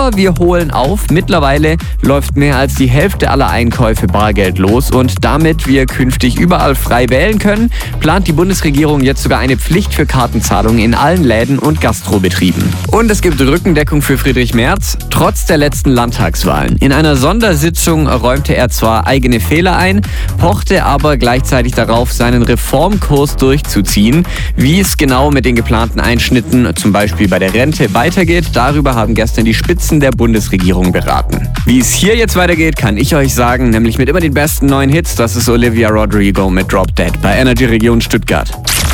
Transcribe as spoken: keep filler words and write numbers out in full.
Aber wir holen auf. Mittlerweile läuft mehr als die Hälfte aller Einkäufe bargeldlos und damit wir künftig überall frei wählen können, plant die Bundesregierung jetzt sogar eine Pflicht für Kartenzahlungen in allen Läden und Gastrobetrieben. Und es gibt Rückendeckung für Friedrich Merz, trotz der letzten Landtagswahlen. In einer Sondersitzung räumte er zwar eigene Fehler ein, pochte aber gleichzeitig darauf, seinen Reformkurs durchzuziehen. Wie es genau mit den geplanten Einschnitten, zum Beispiel bei der Rente, weitergeht, darüber haben gestern die Spitzen der Bundesregierung beraten. Wie es hier jetzt weitergeht, kann ich euch sagen, nämlich mit immer den besten neuen Hits. Das ist Olivia Rodrigo mit Drop Dead bei Energy Region Stuttgart.